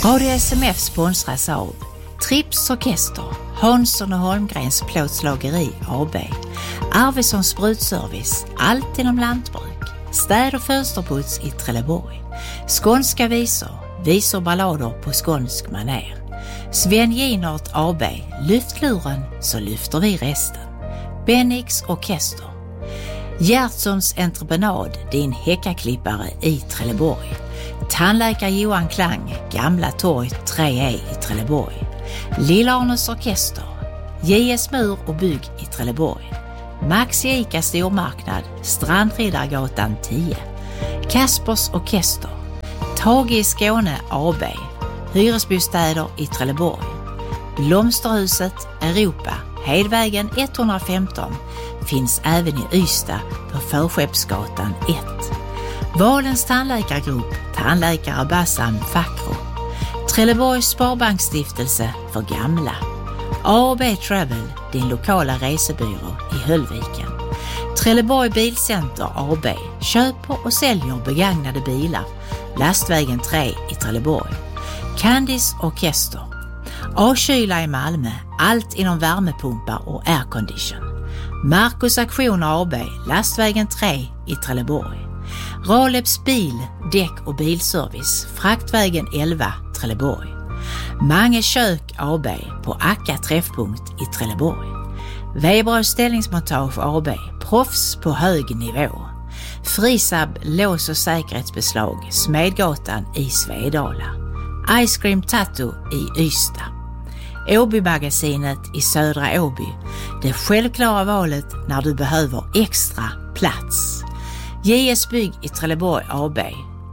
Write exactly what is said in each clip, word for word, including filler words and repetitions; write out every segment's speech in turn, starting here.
Radio S M F sponsras av Trips Orkester, Hansson och Holmgrens plåtslageri A B, Arvidssons sprutservice, allt inom lantbruk, städ- och fönsterputs i Trelleborg, skånska visor, visor ballader på skånsk maner, Sven Ginart A B, lyftluren så lyfter vi resten, Bennix Orkester, Gertsons entreprenad, din häckaklippare i Trelleborg, tandläkare Johan Klang, Gamla torg tre E i Trelleborg, Lilla-Arnes Orkester, J S Mur och bygg i Trelleborg, Maxi Ica stormarknad, Strandriddargatan tio, Kaspers Orkester, Tage i Skåne A B, hyresbostäder i Trelleborg, Blomsterhuset Europa, Hedvägen etthundrafemton, finns även i Ystad på Förskeppsgatan ett. Valens tandläkargrupp, tandläkare Bassam Fakro, Trelleborgs Sparbanksstiftelse för gamla, A och B Travel, din lokala resebyrå i Höllviken, Trelleborg Bilcenter A B, köper och säljer begagnade bilar, Lastvägen tre i Trelleborg, Candice Orkester, A-kyla i Malmö, allt inom värmepumpar och aircondition, Marcus Aktioner A B, Lastvägen tre i Trelleborg, Raleps bil, däck och bilservice, Fraktvägen elva, Trelleborg, Mange kök A B på Akka träffpunkt i Trelleborg, Weberös ställningsmontage A B, proffs på hög nivå, Frisab lås- och säkerhetsbeslag, Smedgatan i Svedala, Ice Cream Tattoo i Ystad, Åby-magasinet i Södra Åby, det självklara valet när du behöver extra plats. J S Bygg i Trelleborg A B.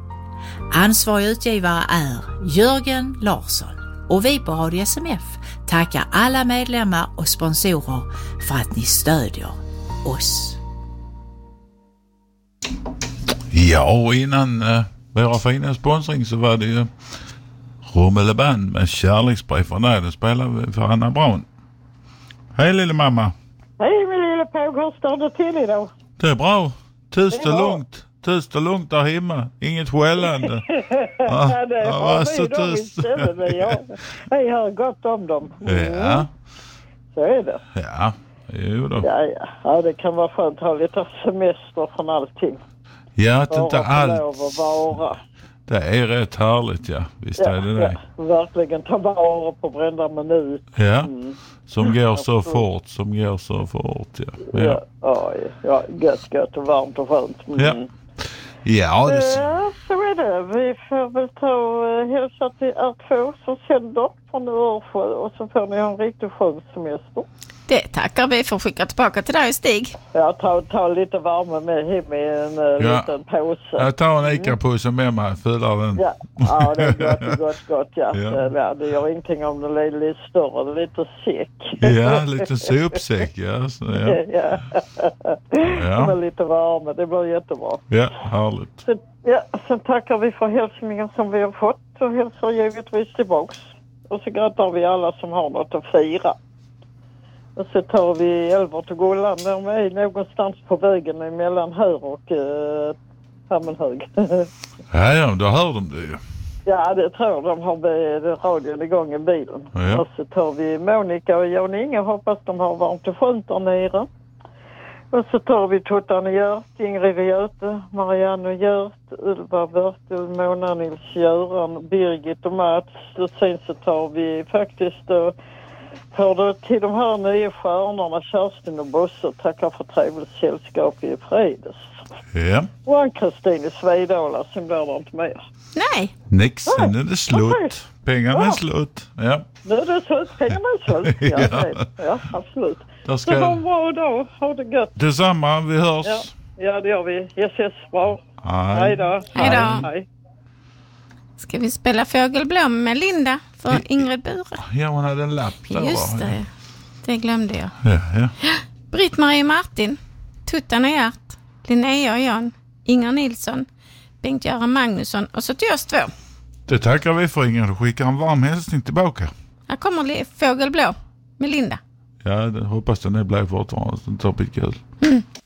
Ansvarig utgivare är Jörgen Larsson och vi på Radio S M F tackar alla medlemmar och sponsorer för att ni stödjer oss. Ja, och innan uh, våra fina sponsring så var det ju Rummeleband med Kärleksbrev från dig. Det spelar vi för Anna Braun. Hej lille mamma. Hej min lille påg, hur står det till idag? Det är bra. Tyst och lugnt. Tyst och lugnt där hemma. Inget skällande. Ja, ja, det ja, har så vi dem tyst. istället. Ja. Jag hör gott om dem. Mm. Ja. Så är det. Ja, jo då. Ja, ja. Ja, det kan vara skönt att ha lite semester från allting. Ja, att inte allt. Lov att vara. Det är rätt härligt, ja. Visst ja, är det det. Ja, verkligen ta vara på varenda minut. Ja, mm. som går så fort, som går så fort, ja. Ja, ja, ja, ja gött, gött och varmt och skönt. Mm. Ja. Ja, det... ja, så är det. Vi får väl ta och hälsa till R två som sänder från Örsjö och så får ni ha en riktigt skön semester. Det tackar vi för att skicka tillbaka till dig, Stig. Ja, ta, ta lite värme med hem i en ja. liten påse. Jag tar en Ica-påse med mig, fyller den. Ja. ja, det är gott, gott, gott, ja. Ja. Ja, det gör ingenting om det är lite större, lite säck. Ja, lite sopsäck, ja. Så, ja. ja. ja. Med lite värme, det blir jättebra. Ja, härligt. Så, ja, sen tackar vi för hälsningar som vi har fått och hälsar givetvis tillbaks. Och så grattar vi alla som har något att fira. Och så tar vi Elvert och Gullan. De är någonstans på vägen mellan här och uh, Hammenhög. ja, ja, då hör de det ju. Ja, det tror jag. De har radion igång i bilen. Ja. Och så tar vi Monica och Jan Inge. Hoppas de har varmt och skönt där nere. Och så tar vi Tuttan och Gert, Ingrid och Göte, Marianne och Gert, Ulva, Bertil, Mona, Nils, Göran, Birgit och Mats. Och sen så tar vi faktiskt och hör du till de här nya stjärnorna, Kerstin och Bosse, tackar för trevligt sällskap i fredags. Ja. Och Ann-Kristin i Svedala, sen blir det inte mer. Nej. Nix, sen är det slut. Pengarna är ja. slut. Ja. Nu är det slut, pengarna är slut. Ja, ja. ja absolut. Ska... Så ha en bra dag, ha det gött. Detsamma, vi hörs. Ja, ja det gör vi. Yes, yes, bra. Hej. Hej då. Hej då. Hej. Ska vi spela Fågelblå med Linda för Ingrid Bure? Ja, hon hade en lapp där. Just det, ja. det glömde jag. Ja, ja. Britt-Marie Martin, Tuttan och Gert, Linnea och Jan, Inger Nilsson, Bengt-Göran Magnusson och så till oss två. Det tackar vi för, Inger. Du skickar en varm hälsning tillbaka. Här kommer Fågelblå med Linda. Ja, det hoppas den är blå fortfarande. Den tar pitkul. Mm.